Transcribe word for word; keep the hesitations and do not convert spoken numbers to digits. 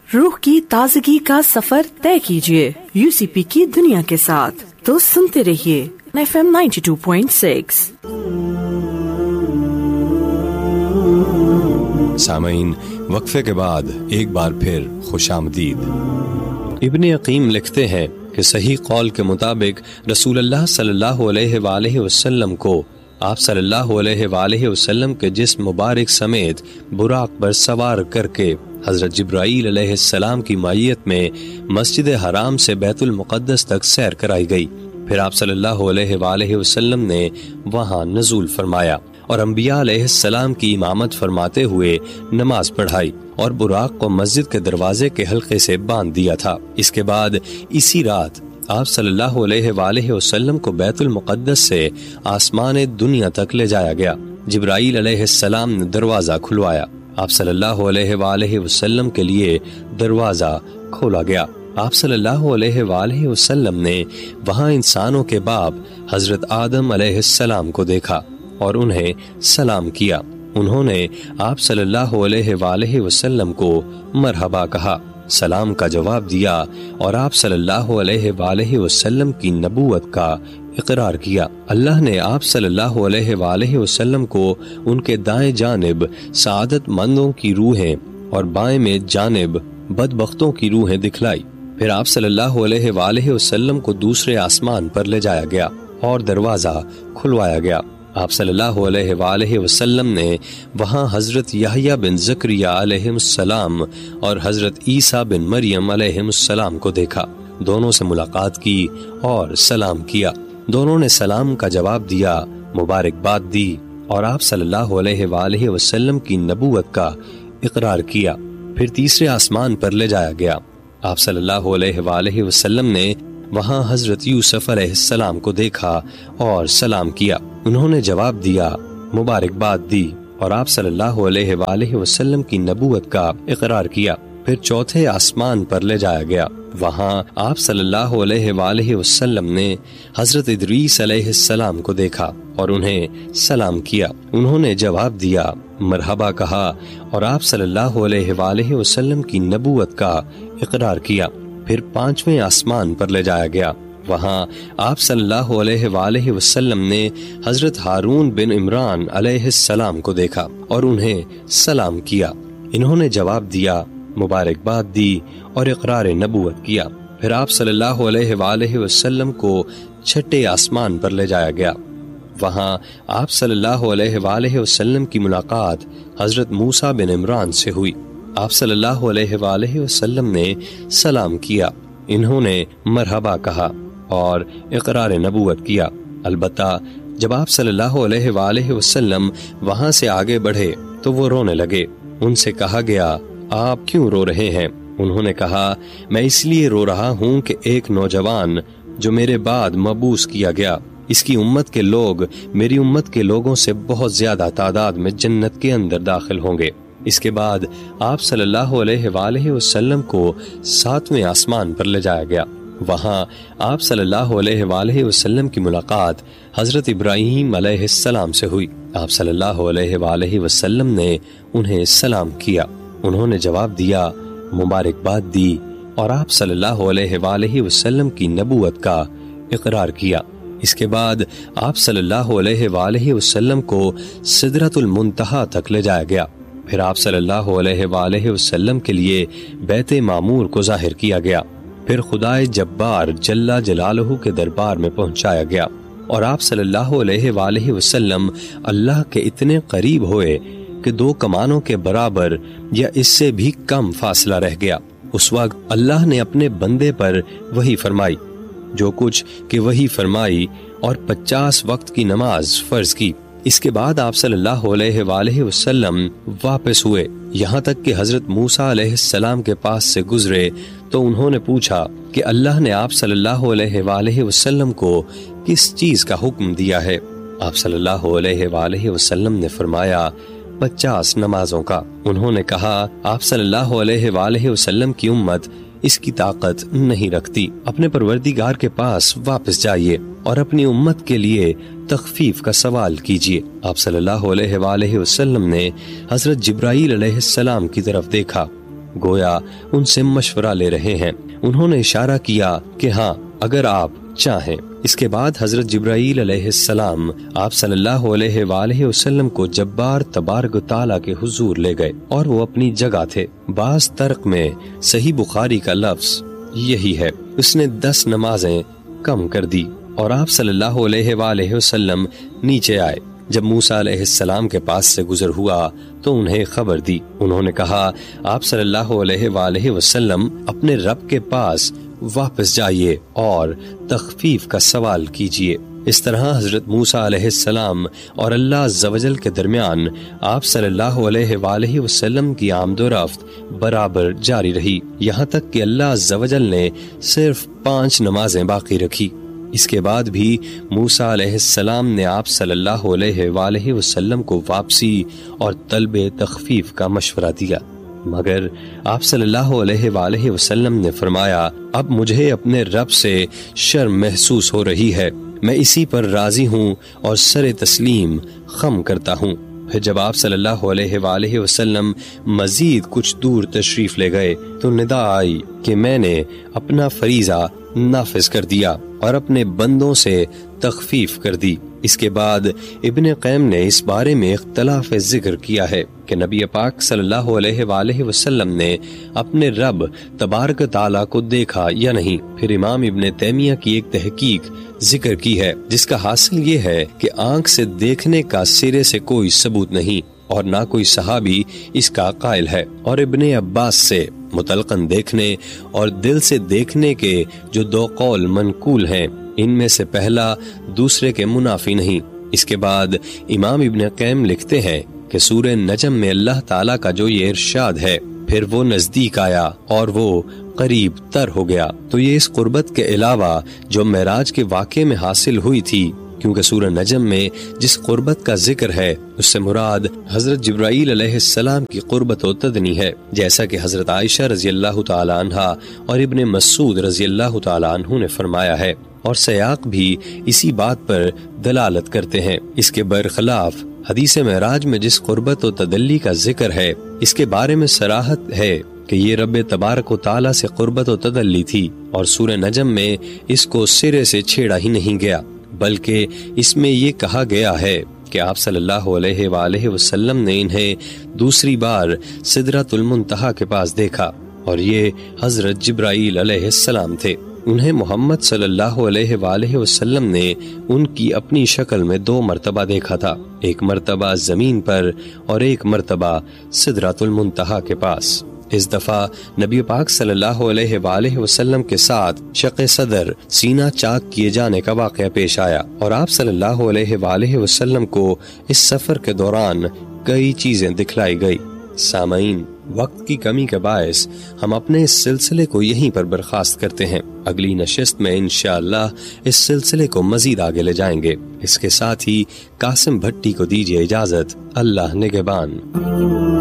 روح کی تازگی کا سفر طے کیجیے یو سی پی کی دنیا کے ساتھ، تو سنتے رہیے F M ninety two point six. سامعین، وقفے کے بعد ایک بار پھر خوش آمدید۔ ابن عقیم لکھتے ہیں کہ صحیح قول کے مطابق رسول اللہ صلی اللہ علیہ وآلہ وسلم کو آپ صلی اللہ علیہ وآلہ وسلم کے جسم مبارک سمیت براق پر سوار کر کے حضرت جبرائیل علیہ السلام کی معیت میں مسجد حرام سے بیت المقدس تک سیر کرائی گئی۔ پھر آپ صلی اللہ علیہ وآلہ وسلم نے وہاں نزول فرمایا اور انبیاء علیہ السلام کی امامت فرماتے ہوئے نماز پڑھائی اور براق کو مسجد کے دروازے کے حلقے سے باندھ دیا تھا۔ اس کے بعد اسی رات آپ صلی اللہ علیہ وآلہ وسلم کو بیت المقدس سے آسمان دنیا تک لے جایا گیا۔ جبرائیل علیہ السلام نے دروازہ کھلوایا، آپ صلی اللہ علیہ وآلہ وسلم کے لیے دروازہ کھولا گیا۔ آپ صلی اللہ علیہ وآلہ وسلم نے وہاں انسانوں کے باپ حضرت آدم علیہ السلام کو دیکھا اور انہیں سلام کیا۔ انہوں نے آپ صلی اللہ علیہ وآلہ وسلم کو مرحبا کہا، سلام کا جواب دیا اور آپ صلی اللہ علیہ وآلہ وسلم کی نبوت کا اقرار کیا۔ اللہ نے آپ صلی اللہ علیہ وآلہ وسلم کو ان کے دائیں جانب سعادت مندوں کی روحیں اور بائیں میں جانب بدبختوں کی روحیں دکھلائی۔ پھر آپ صلی اللہ علیہ وآلہ وسلم کو دوسرے آسمان پر لے جایا گیا اور دروازہ کھلوایا گیا۔ آپ صلی اللہ علیہ وآلہ وسلم نے وہاں حضرت یحییٰ بن زکریا علیہ السلام اور حضرت عیسیٰ بن مریم علیہ السلام کو دیکھا، دونوں سے ملاقات کی اور سلام کیا۔ دونوں نے سلام کا جواب دیا، مبارکباد دی اور آپ صلی اللہ علیہ وآلہ وسلم کی نبوت کا اقرار کیا۔ پھر تیسرے آسمان پر لے جایا گیا۔ آپ صلی اللہ علیہ وآلہ وسلم نے وہاں حضرت یوسف علیہ السلام کو دیکھا اور سلام کیا۔ انہوں نے جواب دیا، مبارکباد دی اور آپ صلی اللہ علیہ وآلہ وسلم کی نبوت کا اقرار کیا۔ پھر چوتھے آسمان پر لے جایا گیا۔ وہاں آپ صلی اللہ علیہ وآلہ وسلم نے حضرت ادریس علیہ السلام کو دیکھا اور انہیں سلام کیا۔ انہوں نے جواب دیا، مرحبا کہا اور آپ صلی اللہ علیہ وآلہ وسلم کی نبوت کا اقرار کیا۔ پھر پانچویں آسمان پر لے جایا گیا۔ وہاں آپ صلی اللہ علیہ وآلہ وسلم نے حضرت ہارون بن عمران علیہ السلام کو دیکھا اور انہیں سلام کیا۔ انہوں نے جواب دیا، مبارکباد دی اور اقرار نبوت کیا۔ پھر آپ صلی اللہ علیہ وآلہ وسلم کو چھٹے آسمان پر لے جایا گیا۔ وہاں آپ صلی اللہ علیہ وآلہ وسلم کی ملاقات حضرت موسیٰ بن عمران سے ہوئی۔ آپ صلی اللہ علیہ وآلہ وسلم نے سلام کیا۔ انہوں نے مرحبا کہا اور اقرار نبوت کیا۔ البتہ جب آپ صلی اللہ علیہ وآلہ وسلم وہاں سے آگے بڑھے تو وہ رونے لگے۔ ان سے کہا گیا، آپ کیوں رو رہے ہیں؟ انہوں نے کہا، میں اس لیے رو رہا ہوں کہ ایک نوجوان جو میرے بعد مبعوث کیا گیا، اس کی امت کے لوگ میری امت کے لوگوں سے بہت زیادہ تعداد میں جنت کے اندر داخل ہوں گے۔ اس کے بعد آپ صلی اللہ علیہ وآلہ وسلم کو ساتویں آسمان پر لے جایا گیا۔ وہاں آپ صلی اللہ علیہ وآلہ وسلم کی ملاقات حضرت ابراہیم علیہ السلام سے ہوئی۔ آپ صلی اللہ علیہ وآلہ وسلم نے انہیں سلام کیا۔ انہوں نے جواب دیا، مبارکباد دی اور آپ صلی اللہ علیہ وآلہ وسلم کی نبوت کا اقرار کیا۔ اس کے بعد آپ صلی اللہ علیہ وآلہ وسلم کو سدرۃ المنتہا تک لے جایا گیا۔ پھر آپ صلی اللہ علیہ وآلہ وسلم کے لیے بیت معمور کو ظاہر کیا گیا۔ پھر خدائے جبار جل جلالہ کے دربار میں پہنچایا گیا اور آپ صلی اللہ علیہ وآلہ وسلم اللہ کے اتنے قریب ہوئے کہ دو کمانوں کے برابر یا اس سے بھی کم فاصلہ رہ گیا۔ اس وقت اللہ نے اپنے بندے پر وحی فرمائی، جو کچھ کہ وحی فرمائی اور پچاس وقت کی نماز فرض کی۔ اس کے بعد آپ صلی اللہ علیہ وآلہ وسلم واپس ہوئے، یہاں تک کہ حضرت موسیٰ علیہ السلام کے پاس سے گزرے تو انہوں نے پوچھا کہ اللہ نے آپ صلی اللہ علیہ وآلہ وسلم کو کس چیز کا حکم دیا ہے؟ آپ صلی اللہ علیہ وآلہ وسلم نے فرمایا، پچاس نمازوں کا۔ انہوں نے کہا، آپ صلی اللہ علیہ وآلہ وسلم کی امت اس کی طاقت نہیں رکھتی، اپنے پروردگار کے پاس واپس جائیے اور اپنی امت کے لیے تخفیف کا سوال کیجیے۔ آپ صلی اللہ علیہ وآلہ وسلم نے حضرت جبرائیل علیہ السلام کی طرف دیکھا، گویا ان سے مشورہ لے رہے ہیں۔ انہوں نے اشارہ کیا کہ ہاں اگر آپ چاہیں۔ اس کے بعد حضرت جبرائیل علیہ السلام آپ صلی اللہ علیہ وآلہ وسلم کو جبار تبارک و تعالیٰ کے حضور لے گئے اور وہ اپنی جگہ تھے۔ بعض طرق میں صحیح بخاری کا لفظ یہی ہے۔ اس نے دس نمازیں کم کر دی اور آپ صلی اللہ علیہ وآلہ وسلم نیچے آئے۔ جب موسیٰ علیہ السلام کے پاس سے گزر ہوا تو انہیں خبر دی۔ انہوں نے کہا آپ صلی اللہ علیہ وآلہ وسلم اپنے رب کے پاس واپس جائیے اور تخفیف کا سوال کیجیے۔ اس طرح حضرت موسیٰ علیہ السلام اور اللہ عز و جل کے درمیان آپ صلی اللہ علیہ وآلہ وسلم کی آمد و رفت برابر جاری رہی، یہاں تک کہ اللہ عز و جل نے صرف پانچ نمازیں باقی رکھی۔ اس کے بعد بھی موسیٰ علیہ السلام نے آپ صلی اللہ علیہ وآلہ وسلم کو واپسی اور طلب تخفیف کا مشورہ دیا، مگر آپ صلی اللہ علیہ وآلہ وسلم نے فرمایا اب مجھے اپنے رب سے شرم محسوس ہو رہی ہے، میں اسی پر راضی ہوں اور سر تسلیم خم کرتا ہوں۔ پھر جب آپ صلی اللہ علیہ وآلہ وسلم مزید کچھ دور تشریف لے گئے تو ندا آئی کہ میں نے اپنا فریضہ نافذ کر دیا اور اپنے بندوں سے تخفیف کر دی۔ اس کے بعد ابن قیم نے اس بارے میں اختلاف ذکر کیا ہے کہ نبی پاک صلی اللہ علیہ وآلہ وسلم نے اپنے رب تبارک تعالیٰ کو دیکھا یا نہیں۔ پھر امام ابن تیمیہ کی ایک تحقیق ذکر کی ہے جس کا حاصل یہ ہے کہ آنکھ سے دیکھنے کا سرے سے کوئی ثبوت نہیں اور نہ کوئی صحابی اس کا قائل ہے، اور ابن عباس سے مطلقاً دیکھنے اور دل سے دیکھنے کے جو دو قول منقول ہیں ان میں سے پہلا دوسرے کے منافی نہیں۔ اس کے بعد امام ابن قیم لکھتے ہیں کہ سورہ نجم میں اللہ تعالیٰ کا جو یہ ارشاد ہے پھر وہ نزدیک آیا اور وہ قریب تر ہو گیا، تو یہ اس قربت کے علاوہ جو معراج کے واقعے میں حاصل ہوئی تھی، کیونکہ سورہ نجم میں جس قربت کا ذکر ہے اس سے مراد حضرت جبرائیل علیہ السلام کی قربت و تدنی ہے، جیسا کہ حضرت عائشہ رضی اللہ تعالی عنہا اور ابن مسعود رضی اللہ تعالی عنہ نے فرمایا ہے، اور سیاق بھی اسی بات پر دلالت کرتے ہیں۔ اس کے برخلاف حدیث معراج میں جس قربت و تدلی کا ذکر ہے اس کے بارے میں صراحت ہے کہ یہ رب تبارک و تعالیٰ سے قربت و تدلی تھی، اور سورہ نجم میں اس کو سرے سے چھیڑا ہی نہیں گیا، بلکہ اس میں یہ کہا گیا ہے کہ آپ صلی اللہ علیہ وآلہ وسلم نے انہیں دوسری بار سدرۃ المنتہا کے پاس دیکھا، اور یہ حضرت جبرائیل علیہ السلام تھے۔ انہیں محمد صلی اللہ علیہ وآلہ وسلم نے ان کی اپنی شکل میں دو مرتبہ دیکھا تھا، ایک مرتبہ زمین پر اور ایک مرتبہ سدرۃ المنتہا کے پاس۔ اس دفعہ نبی پاک صلی اللہ علیہ وآلہ وسلم کے ساتھ شق صدر سینہ چاک کیے جانے کا واقعہ پیش آیا، اور آپ صلی اللہ علیہ وآلہ وسلم کو اس سفر کے دوران کئی چیزیں دکھلائی گئی۔ سامعین، وقت کی کمی کے باعث ہم اپنے اس سلسلے کو یہیں پر برخاست کرتے ہیں۔ اگلی نشست میں انشاءاللہ اس سلسلے کو مزید آگے لے جائیں گے۔ اس کے ساتھ ہی قاسم بھٹی کو دیجیے اجازت۔ اللہ نگہبان۔